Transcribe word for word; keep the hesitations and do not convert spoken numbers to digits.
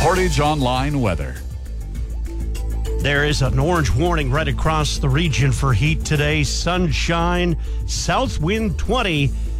Portage Online weather. There is an orange warning right across the region for heat today. Sunshine, south wind twenty,